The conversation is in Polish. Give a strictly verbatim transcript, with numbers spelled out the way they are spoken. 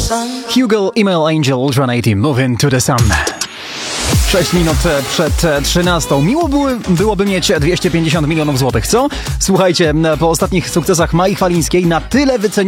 Hugo, Email Angel, Ultra osiem, Moving to the Sun. sześć minut przed trzynastą. Miło były, byłoby mieć dwieście pięćdziesiąt milionów złotych, co? Słuchajcie, po ostatnich sukcesach Mai Chwalińskiej na tyle wycenione